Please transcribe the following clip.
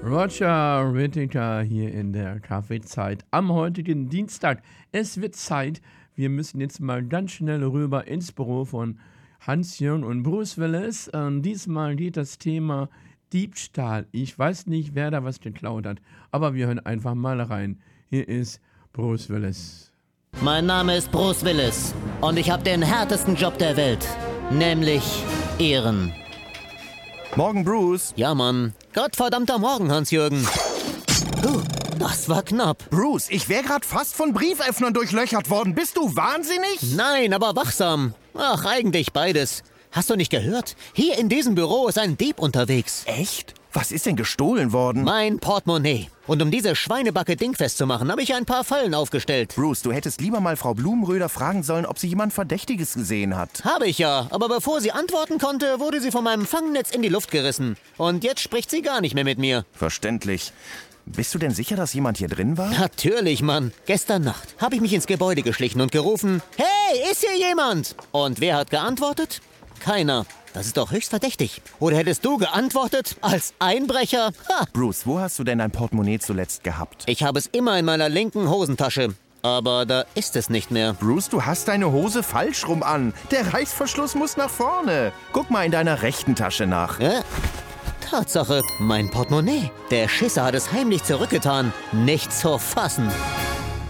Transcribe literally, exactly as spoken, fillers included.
Roger Whittaker hier in der Kaffeezeit am heutigen Dienstag. Es wird Zeit, wir müssen jetzt mal ganz schnell rüber ins Büro von Hans-Jürgen und Bruce Willis. Und diesmal geht das Thema Diebstahl. Ich weiß nicht, wer da was geklaut hat, aber wir hören einfach mal rein. Hier ist Bruce Willis. Mein Name ist Bruce Willis und ich habe den härtesten Job der Welt, nämlich Ehren. Morgen, Bruce. Ja, Mann. Gottverdammter Morgen, Hans-Jürgen. Uh, das war knapp. Bruce, ich wäre gerade fast von Brieföffnern durchlöchert worden. Bist du wahnsinnig? Nein, aber wachsam. Ach, eigentlich beides. Hast du nicht gehört? Hier in diesem Büro ist ein Dieb unterwegs. Echt? Was ist denn gestohlen worden? Mein Portemonnaie. Und um diese Schweinebacke dingfest zu machen, habe ich ein paar Fallen aufgestellt. Bruce, du hättest lieber mal Frau Blumenröder fragen sollen, ob sie jemand Verdächtiges gesehen hat. Habe ich ja, aber bevor sie antworten konnte, wurde sie von meinem Fangnetz in die Luft gerissen. Und jetzt spricht sie gar nicht mehr mit mir. Verständlich. Bist du denn sicher, dass jemand hier drin war? Natürlich, Mann. Gestern Nacht habe ich mich ins Gebäude geschlichen und gerufen, hey, ist hier jemand? Und wer hat geantwortet? Keiner. Das ist doch höchst verdächtig. Oder hättest du geantwortet als Einbrecher? Ha! Bruce, wo hast du denn dein Portemonnaie zuletzt gehabt? Ich habe es immer in meiner linken Hosentasche. Aber da ist es nicht mehr. Bruce, du hast deine Hose falsch rum an. Der Reißverschluss muss nach vorne. Guck mal in deiner rechten Tasche nach. Äh? Tatsache, mein Portemonnaie. Der Schisser hat es heimlich zurückgetan. Nicht zu fassen.